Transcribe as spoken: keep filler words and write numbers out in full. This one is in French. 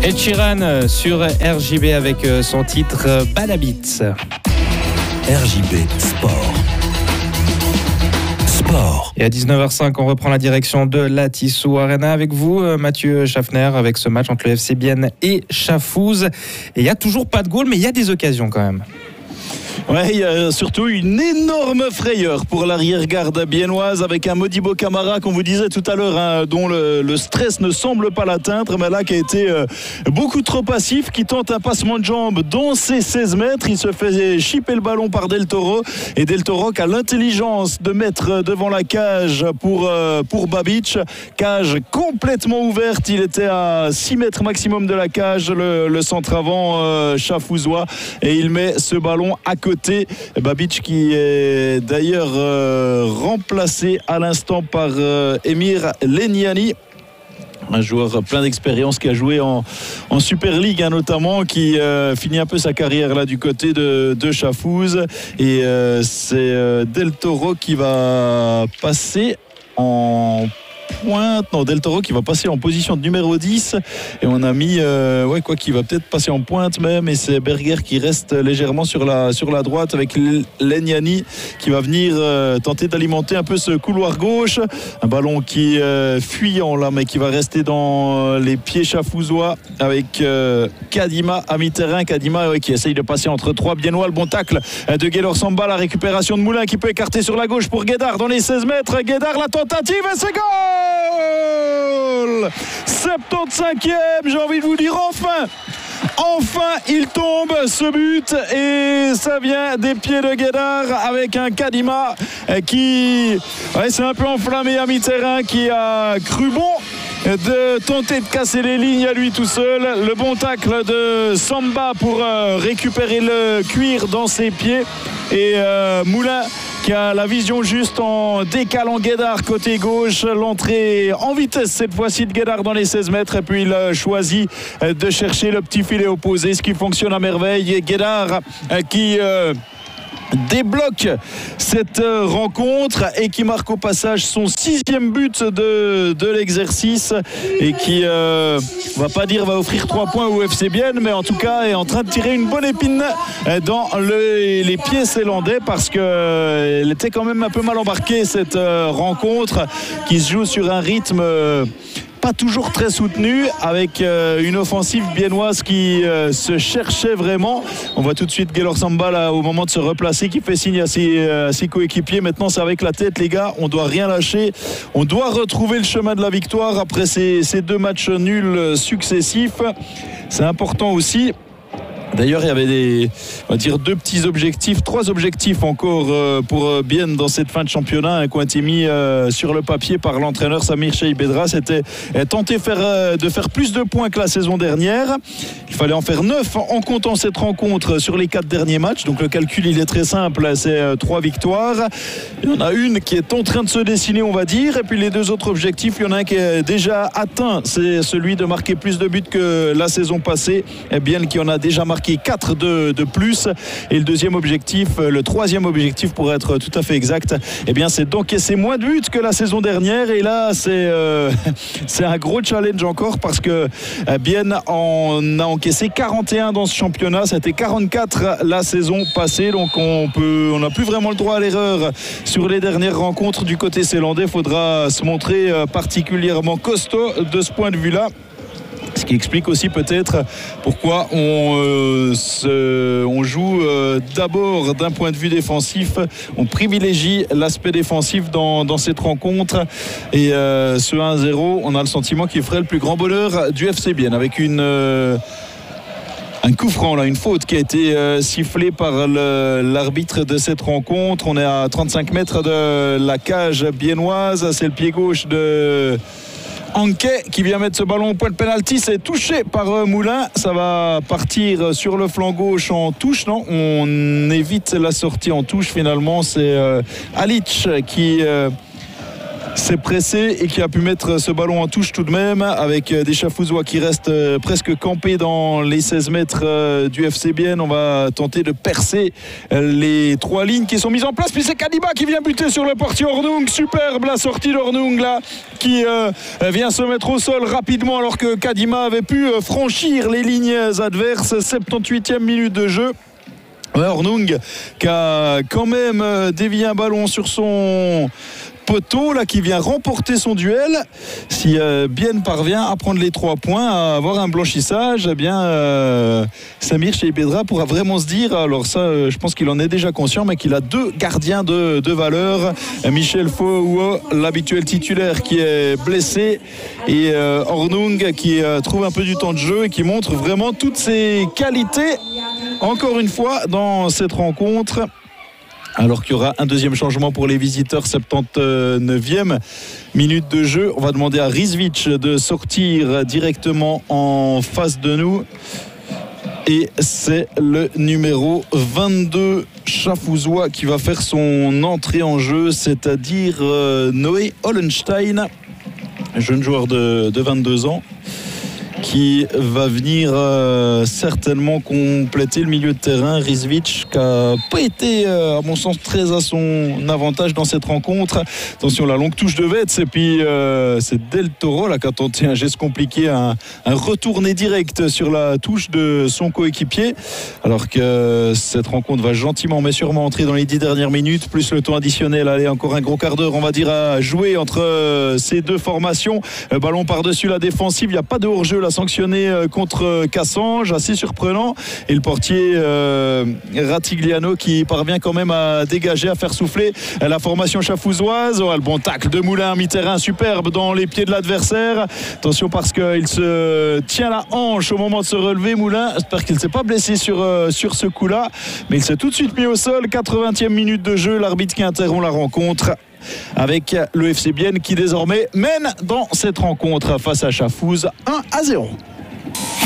Ed Sheeran sur R J B avec son titre Bad Habits. R J B Sport. Sport. Et à dix-neuf heures cinq, on reprend la direction de la Tissot Arena avec vous, Mathieu Schaffner, avec ce match entre le F C Bienne et Schaffhouse. Et il n'y a toujours pas de goal, mais il y a des occasions quand même. Ouais, il y a surtout une énorme frayeur pour l'arrière-garde biennoise avec un Modibo Camara qu'on vous disait tout à l'heure, hein, dont le, le stress ne semble pas l'atteindre, mais là qui a été euh, beaucoup trop passif, qui tente un passement de jambe dans ses seize mètres. Il se fait chipper le ballon par Del Toro et Del Toro qui a l'intelligence de mettre devant la cage pour, euh, pour Babic. Cage complètement ouverte, il était à six mètres maximum de la cage, le, le centre avant euh, Schaffhousois, et il met ce ballon à côté. Babic qui est d'ailleurs euh, remplacé à l'instant par euh, Emir Leniani, un joueur plein d'expérience qui a joué en, en Super League, hein, notamment, qui euh, finit un peu sa carrière là du côté de, de Schaffhouse. Et euh, c'est euh, Del Toro qui va passer en pointe, non, Del Toro qui va passer en position de numéro dix, et on a mis euh, ouais quoi qui va peut-être passer en pointe même, et c'est Berger qui reste légèrement sur la, sur la droite avec Leniani qui va venir euh, tenter d'alimenter un peu ce couloir gauche. Un ballon qui euh, fuyant là, mais qui va rester dans les pieds schaffhousois avec euh, Kadima à mi-terrain. Kadima ouais, qui essaye de passer entre trois biennois. Le bon tacle de Gaylor Samba, la récupération de Moulin qui peut écarter sur la gauche pour Guédard dans les seize mètres. Guédard, la tentative, et c'est goal! soixante-quinzième, j'ai envie de vous dire enfin Enfin il tombe ce but, et ça vient des pieds de Guédard avec un Kadima qui ouais, s'est un peu enflammé à mi-terrain, qui a cru bon de tenter de casser les lignes à lui tout seul. Le bon tacle de Samba pour euh, récupérer le cuir dans ses pieds, et euh, Moulin qui a la vision juste en décalant Guédard côté gauche. L'entrée en vitesse cette fois-ci de Guédard dans les seize mètres, et puis il a choisi de chercher le petit filet opposé, ce qui fonctionne à merveille. Guédard qui euh, débloque cette rencontre et qui marque au passage son sixième but de, de l'exercice, et qui euh, on va pas dire va offrir trois points au F C Bienne, mais en tout cas est en train de tirer une bonne épine dans le, les pieds zélandais, parce qu'elle était quand même un peu mal embarquée cette rencontre qui se joue sur un rythme euh, pas toujours très soutenu, avec euh, une offensive biennoise qui euh, se cherchait vraiment. On voit tout de suite Gaylor Samba là, au moment de se replacer, qui fait signe à ses, euh, à ses coéquipiers. Maintenant c'est avec la tête les gars, on doit rien lâcher, on doit retrouver le chemin de la victoire après ces, ces deux matchs nuls successifs. C'est important aussi. D'ailleurs, il y avait des, on va dire deux petits objectifs, trois objectifs encore pour Bienne dans cette fin de championnat, hein, qui ont été mis sur le papier par l'entraîneur Samir Cheibedra. C'était tenter faire, de faire plus de points que la saison dernière. Il fallait en faire neuf en comptant cette rencontre sur les quatre derniers matchs. Donc le calcul, il est très simple, c'est trois victoires. Il y en a une qui est en train de se dessiner, on va dire. Et puis les deux autres objectifs, il y en a un qui est déjà atteint, c'est celui de marquer plus de buts que la saison passée. Et Bienne qui en a déjà marqué quatre de, de plus, et le deuxième objectif, le troisième objectif pour être tout à fait exact, eh bien c'est d'encaisser moins de buts que la saison dernière. Et là c'est euh, c'est un gros challenge encore, parce que Bienne en a encaissé quarante et un dans ce championnat, c'était quarante-quatre la saison passée, donc on peut on n'a plus vraiment le droit à l'erreur sur les dernières rencontres du côté zélandais. Il faudra se montrer particulièrement costaud de ce point de vue là. Ce qui explique aussi peut-être pourquoi on, euh, se, on joue euh, d'abord d'un point de vue défensif. On privilégie l'aspect défensif dans, dans cette rencontre. Et euh, ce un zéro, on a le sentiment qu'il ferait le plus grand bonheur du F C Bienne, avec une... Euh, un coup franc, là, une faute qui a été euh, sifflée par le, l'arbitre de cette rencontre. On est à trente-cinq mètres de la cage biennoise. C'est le pied gauche de Anquet qui vient mettre ce ballon au point de pénalty. C'est touché par euh, Moulin. Ça va partir sur le flanc gauche en touche. Non, on évite la sortie en touche finalement. C'est euh, Alic qui... Euh, s'est pressé et qui a pu mettre ce ballon en touche tout de même, avec des Chafouzois qui restent presque campés dans les seize mètres du F C Bienne. On va tenter de percer les trois lignes qui sont mises en place, puis c'est Kadima qui vient buter sur le portier Hornung. Superbe la sortie d'Hornung là, qui euh, vient se mettre au sol rapidement alors que Kadima avait pu franchir les lignes adverses. Septante-huitième minute de jeu. Hornung qui a quand même dévié un ballon sur son poteau là, qui vient remporter son duel. Si euh, Bienne parvient à prendre les trois points, à avoir un blanchissage, eh bien euh, Samir Cheibedra pourra vraiment se dire, alors ça euh, je pense qu'il en est déjà conscient, mais qu'il a deux gardiens de, de valeur, Michel Fouault, l'habituel titulaire qui est blessé, et euh, Hornung qui euh, trouve un peu du temps de jeu et qui montre vraiment toutes ses qualités encore une fois dans cette rencontre. Alors qu'il y aura un deuxième changement pour les visiteurs, septante-neuvième minute de jeu. On va demander à Rizvic de sortir directement en face de nous. Et c'est le numéro vingt-deux Chafouzois qui va faire son entrée en jeu, c'est-à-dire euh, Noé Hollenstein, jeune joueur de, de vingt-deux ans, qui va venir euh, certainement compléter le milieu de terrain. Rizvic qui n'a pas été euh, à mon sens très à son avantage dans cette rencontre. Attention, la longue touche de Vetz, et puis euh, c'est Del Toro là, qui a tenté un geste compliqué, un, un retourné direct sur la touche de son coéquipier, alors que cette rencontre va gentiment mais sûrement entrer dans les dix dernières minutes, plus le temps additionnel. Allez, encore un gros quart d'heure on va dire à jouer entre euh, ces deux formations. Le ballon par-dessus la défensive, il n'y a pas de hors-jeu là sanctionné contre Cassange, assez surprenant, et le portier euh, Ratigliano qui parvient quand même à dégager, à faire souffler la formation chafouzoise. Oh, le bon tacle de Moulin, mi-terrain superbe dans les pieds de l'adversaire. Attention parce qu'il se tient la hanche au moment de se relever, Moulin. J'espère qu'il ne s'est pas blessé sur, euh, sur ce coup-là, mais il s'est tout de suite mis au sol. quatre-vingtième minute de jeu, l'arbitre qui interrompt la rencontre, avec le F C Bienne qui désormais mène dans cette rencontre face à Chafouz un à zéro.